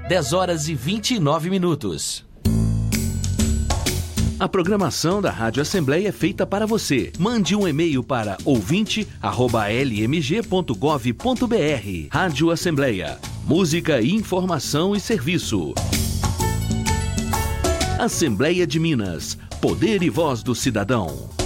10h29. A programação da Rádio Assembleia é feita para você. Mande um e-mail para ouvinte@lmg.gov.br. Rádio Assembleia. Música, informação e serviço. Assembleia de Minas. Poder e voz do cidadão.